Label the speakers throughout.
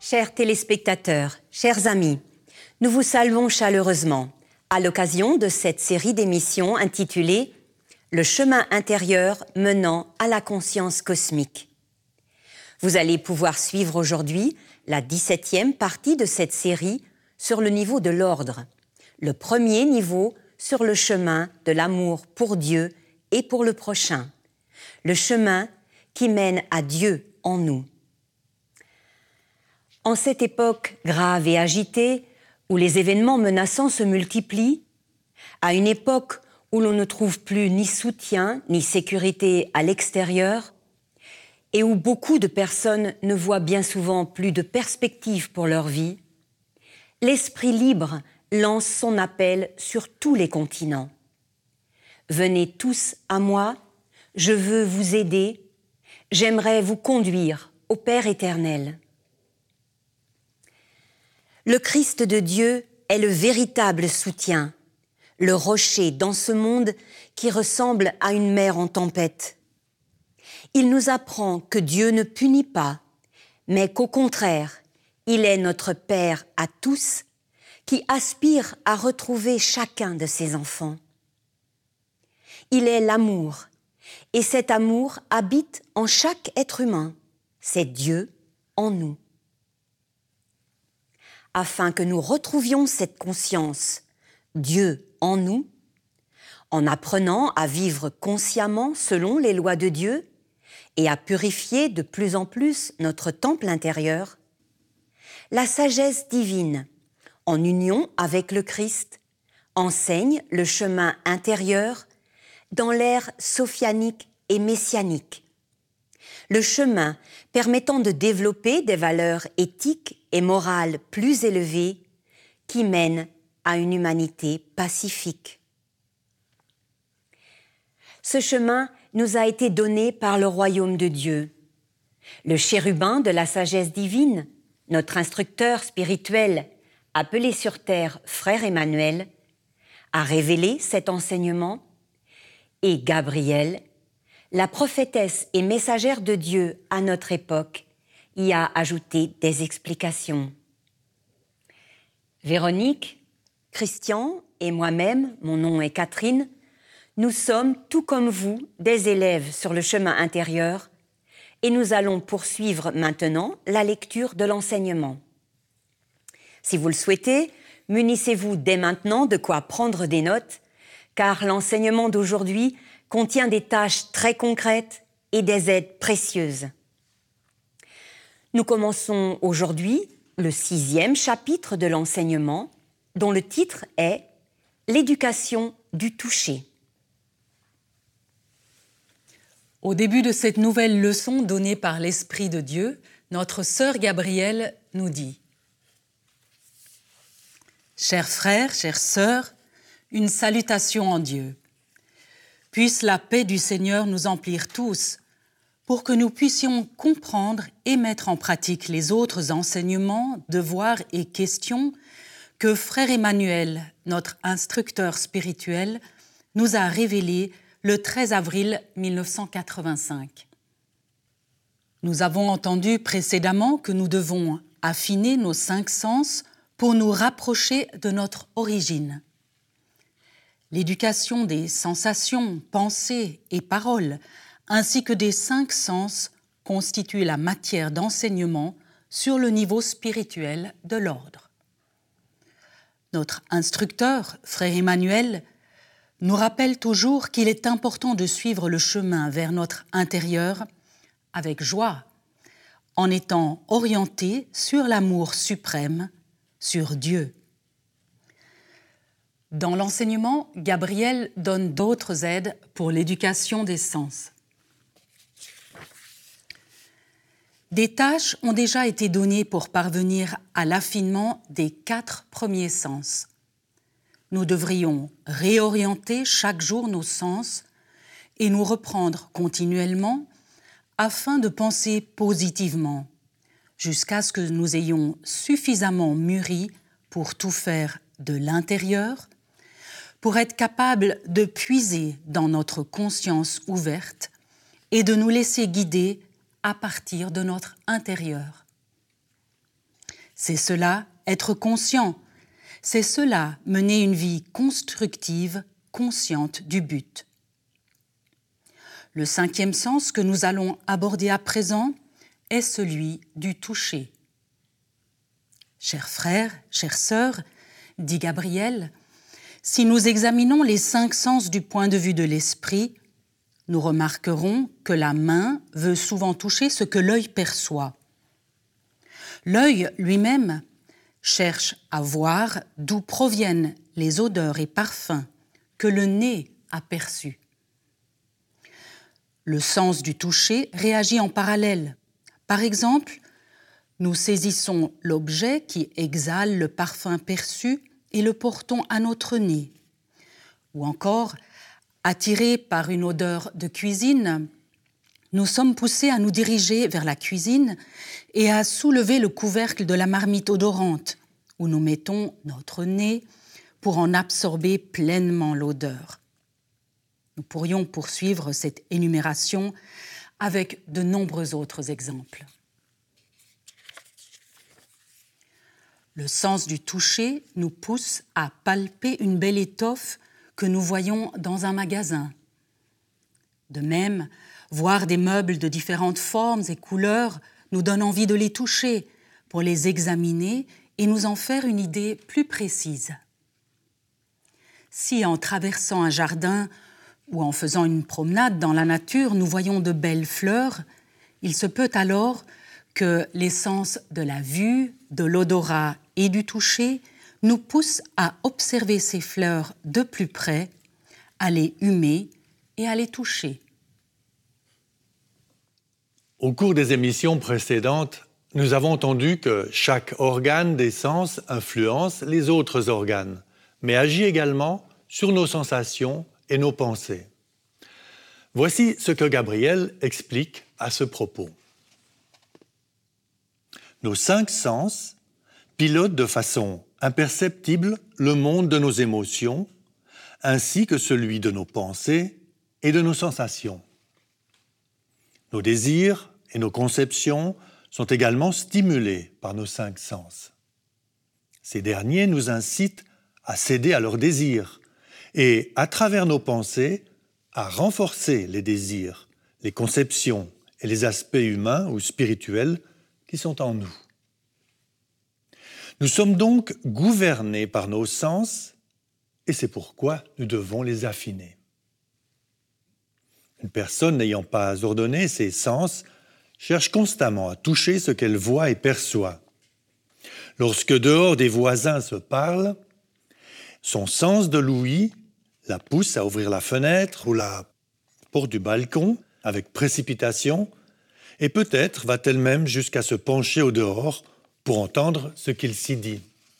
Speaker 1: Chers téléspectateurs, chers amis, nous vous saluons chaleureusement à l'occasion de cette série d'émissions intitulée « Le chemin intérieur menant à la conscience cosmique ». Vous allez pouvoir suivre aujourd'hui la 17e partie de cette série sur le niveau de l'ordre, le premier niveau sur le chemin de l'amour pour Dieu et pour le prochain, le chemin qui mène à Dieu en nous. En cette époque grave et agitée, où les événements menaçants se multiplient, à une époque où l'on ne trouve plus ni soutien ni sécurité à l'extérieur, et où beaucoup de personnes ne voient bien souvent plus de perspective pour leur vie, l'Esprit libre lance son appel sur tous les continents. Venez tous à moi, je veux vous aider, j'aimerais vous conduire au Père éternel. Le Christ de Dieu est le véritable soutien, le rocher dans ce monde qui ressemble à une mer en tempête. Il nous apprend que Dieu ne punit pas, mais qu'au contraire, il est notre Père à tous, qui aspire à retrouver chacun de ses enfants. Il est l'amour, et cet amour habite en chaque être humain. C'est Dieu en nous. Afin que nous retrouvions cette conscience, Dieu en nous, en apprenant à vivre consciemment selon les lois de Dieu et à purifier de plus en plus notre temple intérieur, la sagesse divine, en union avec le Christ, enseigne le chemin intérieur dans l'ère sophianique et messianique. Le chemin permettant de développer des valeurs éthiques et morales plus élevées qui mènent à une humanité pacifique. Ce chemin nous a été donné par le royaume de Dieu. Le chérubin de la sagesse divine, notre instructeur spirituel, appelé sur terre Frère Emmanuel, a révélé cet enseignement, et Gabrielle, la prophétesse et messagère de Dieu à notre époque, y a ajouté des explications. Véronique, Christian et moi-même, mon nom est Catherine, nous sommes, tout comme vous, des élèves sur le chemin intérieur et nous allons poursuivre maintenant la lecture de l'enseignement. Si vous le souhaitez, munissez-vous dès maintenant de quoi prendre des notes, car l'enseignement d'aujourd'hui contient des tâches très concrètes et des aides précieuses. Nous commençons aujourd'hui le 6e chapitre de l'enseignement, dont le titre est « L'éducation du toucher ».
Speaker 2: Au début de cette nouvelle leçon donnée par l'Esprit de Dieu, notre sœur Gabrielle nous dit « Chers frères, chères sœurs, une salutation en Dieu. Puisse la paix du Seigneur nous emplir tous, pour que nous puissions comprendre et mettre en pratique les autres enseignements, devoirs et questions que Frère Emmanuel, notre instructeur spirituel, nous a révélés le 13 avril 1985. Nous avons entendu précédemment que nous devons affiner nos 5 sens pour nous rapprocher de notre origine. L'éducation des sensations, pensées et paroles, ainsi que des 5 sens, constitue la matière d'enseignement sur le niveau spirituel de l'ordre. Notre instructeur, Frère Emmanuel, nous rappelle toujours qu'il est important de suivre le chemin vers notre intérieur avec joie, en étant orienté sur l'amour suprême, sur Dieu. Dans l'enseignement, Gabrielle donne d'autres aides pour l'éducation des sens. Des tâches ont déjà été données pour parvenir à l'affinement des 4 premiers sens. Nous devrions réorienter chaque jour nos sens et nous reprendre continuellement afin de penser positivement, jusqu'à ce que nous ayons suffisamment mûri pour tout faire de l'intérieur, pour être capables de puiser dans notre conscience ouverte et de nous laisser guider à partir de notre intérieur. C'est cela, être conscient. C'est cela, mener une vie constructive, consciente du but. Le 5e sens que nous allons aborder à présent est celui du toucher. Chers frères, chères sœurs, dit Gabriel, si nous examinons les 5 sens du point de vue de l'esprit, nous remarquerons que la main veut souvent toucher ce que l'œil perçoit. L'œil lui-même cherche à voir d'où proviennent les odeurs et parfums que le nez a perçus. Le sens du toucher réagit en parallèle. Par exemple, nous saisissons l'objet qui exhale le parfum perçu et le portons à notre nez. Ou encore, attirés par une odeur de cuisine, nous sommes poussés à nous diriger vers la cuisine et à soulever le couvercle de la marmite odorante, où nous mettons notre nez pour en absorber pleinement l'odeur. Nous pourrions poursuivre cette énumération avec de nombreux autres exemples. Le sens du toucher nous pousse à palper une belle étoffe que nous voyons dans un magasin. De même, voir des meubles de différentes formes et couleurs nous donne envie de les toucher pour les examiner et nous en faire une idée plus précise. Si en traversant un jardin ou en faisant une promenade dans la nature, nous voyons de belles fleurs, il se peut alors que les sens de la vue, de l'odorat et du toucher nous poussent à observer ces fleurs de plus près, à les humer et à les toucher.
Speaker 3: Au cours des émissions précédentes, nous avons entendu que chaque organe des sens influence les autres organes, mais agit également sur nos sensations et nos pensées. Voici ce que Gabriel explique à ce propos. Nos 5 sens pilotent de façon imperceptible le monde de nos émotions, ainsi que celui de nos pensées et de nos sensations. Nos désirs et nos conceptions sont également stimulés par nos 5 sens. Ces derniers nous incitent à céder à leurs désirs et, à travers nos pensées, à renforcer les désirs, les conceptions et les aspects humains ou spirituels qui sont en nous. Nous sommes donc gouvernés par nos sens et c'est pourquoi nous devons les affiner. Une personne n'ayant pas ordonné ses sens cherche constamment à toucher ce qu'elle voit et perçoit. Lorsque dehors des voisins se parlent, son sens de l'ouïe la pousse à ouvrir la fenêtre ou la porte du balcon avec précipitation et peut-être va-t-elle même jusqu'à se pencher au dehors pour entendre ce qu'il s'y dit.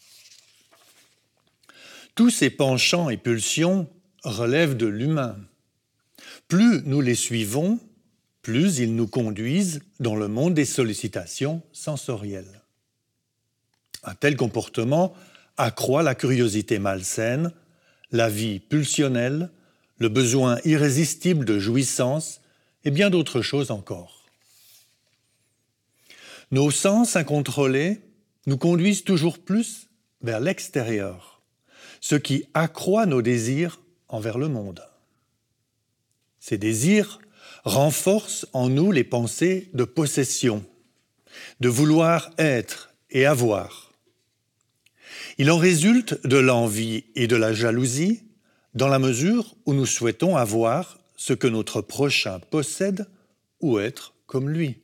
Speaker 3: Tous ces penchants et pulsions relèvent de l'humain. Plus nous les suivons, plus ils nous conduisent dans le monde des sollicitations sensorielles. Un tel comportement accroît la curiosité malsaine, la vie pulsionnelle, le besoin irrésistible de jouissance et bien d'autres choses encore. Nos sens incontrôlés nous conduisent toujours plus vers l'extérieur, ce qui accroît nos désirs envers le monde. Ces désirs renforcent en nous les pensées de possession, de vouloir être et avoir. Il en résulte de l'envie et de la jalousie dans la mesure où nous souhaitons avoir ce que notre prochain possède ou être comme lui.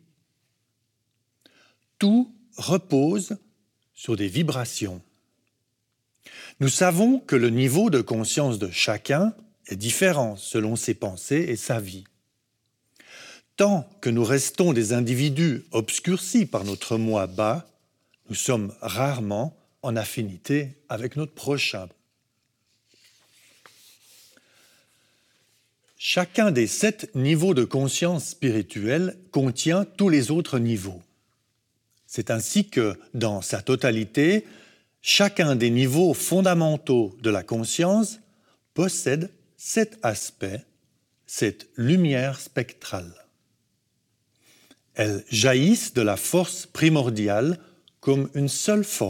Speaker 3: Tout repose sur des vibrations. Nous savons que le niveau de conscience de chacun est différent selon ses pensées et sa vie. Tant que nous restons des individus obscurcis par notre moi bas, nous sommes rarement en affinité avec notre prochain. Chacun des 7 niveaux de conscience spirituelle contient tous les autres niveaux. C'est ainsi que, dans sa totalité, chacun des niveaux fondamentaux de la conscience possède 7 aspects, cette lumière spectrale. Elles jaillissent de la force primordiale comme une seule force.